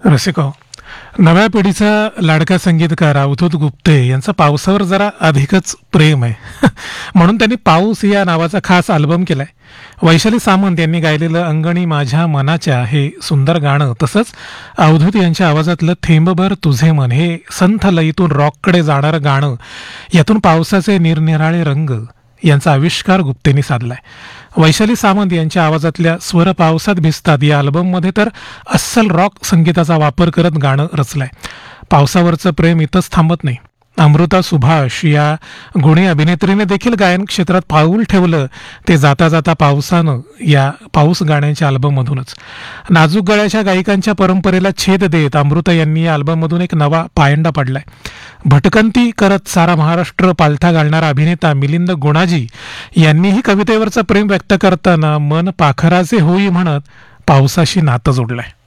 रसिको, नव्या पिढीचा लाडका संगीतकार अवधूत गुप्ते यांचं पावसावर जरा अधिकच प्रेम आहे. म्हणून त्यांनी पाऊस या नावाचा खास अल्बम केलाय. वैशाली सामंत यांनी गायलेलं अंगणी माझ्या मनाच्या हे सुंदर गाणं, तसंच अवधूत यांच्या आवाजातलं थेंबभर तुझे मन हे संथ लयीतून रॉककडे जाणारं गाणं, यातून पावसाचे निरनिराळे रंग यांचा आविष्कार गुप्तेंनी साधलाय. वैशाली सामंत यांच्या आवाजातल्या स्वर पावसात भिजतात या अल्बममध्ये तर अस्सल रॉक संगीताचा वापर करत गाणं रचलंय. पावसावरचं प्रेम इथंच थांबत नाही. अमृता सुभाष या गुणी अभिनेत्रीने देखील गायन क्षेत्रात पाऊल ठेवलं, ते जाता जाता पावसानं या पाऊस गाण्याच्या अल्बममधूनच. नाजूक गळ्याच्या गायिकांच्या परंपरेला छेद देत अमृता यांनी या अल्बममधून एक नवा पायंडा पडलाय. भटकंती करत सारा महाराष्ट्र पालथा घालणारा अभिनेता मिलिंद गुणाजी यांनीही कवितेवरचं प्रेम व्यक्त करताना मन पाखराचे होई म्हणत पावसाशी नातं जोडलंय.